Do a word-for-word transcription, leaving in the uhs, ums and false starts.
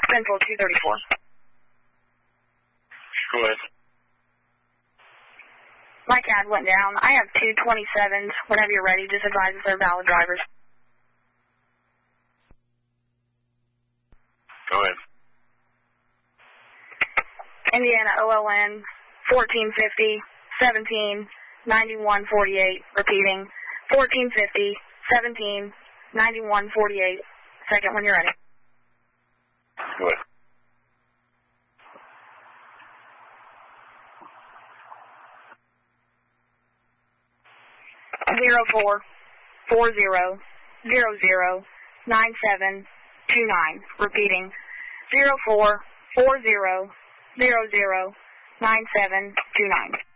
Central two thirty-four. Go ahead. My C A D went down. I have two twenty-sevens. Whenever you're ready, just advise if they're valid drivers. Go ahead. Indiana O L N fourteen fifty, seventeen, ninety-one forty-eight. Repeating, fourteen fifty, seventeen, ninety-one forty-eight. Second when you're ready. Go ahead. Zero four, four zero, zero zero, nine seven, two nine. Repeating, zero four, four zero, zero zero, nine seven, two nine.